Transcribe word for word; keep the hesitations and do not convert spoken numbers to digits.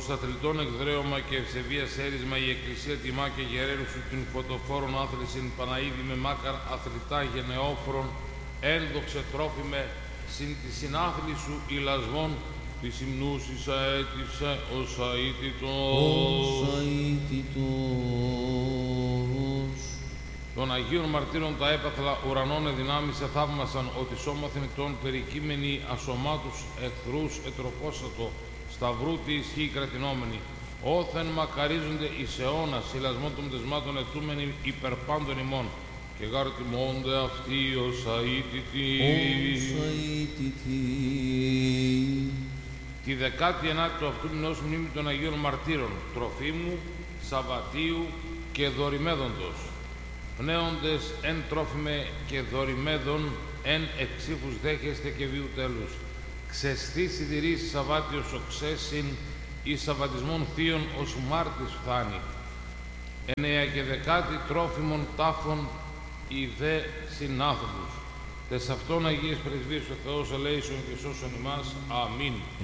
ως αθλητών εκδρέωμα και ευσεβίας έρισμα η Εκκλησία τιμά και γερέρου σου την φωτοφόρον άθλησιν Παναίδη με μάκαρ αθλητά γενεόφρον ένδοξε τρόφιμε συν τη συνάθλη σου ηλασμών της υμνούς εις αέτησε ως αίτητος. Ως αίτητος. Των Αγίων Μαρτύρων τα έπαθλα ουρανών εδυνάμισε θαύμασαν ότι σώμαθεν των περικείμενοι ασωμάτους εχθρούς ετροπόσατο σταυρού τη ισχύ κρατηνόμενοι. Όθεν μακαρίζονται εις αιώνας συλλασμών των πτεσμάτων ετούμενοι υπερπάντων ημών. Και γαρτιμώνται αυτοί ως αίτητοι. Ως αίτητοι. Τη δεκάτη ενάτη του αυτού μηνός μνήμη των Αγίων Μαρτύρων, Τροφίμου, Σαββατίου και Δωρημέδοντος. Πνέοντες εν τρόφιμε και δωρημέδων, εν εξήφους δέχεστε και βίου τέλους. Ξεστή σιδηρής Σαββάτιος οξέσιν, ει Σαββατισμών θείων ως μάρτης φθάνει. Εννέα και δεκάτη τρόφιμων τάφων, οι δε συνάνθρωπους. Τες αυτών Αγίες Πρεσβείες ο Θεός ελέησον και σώσον ημάς. Αμήν.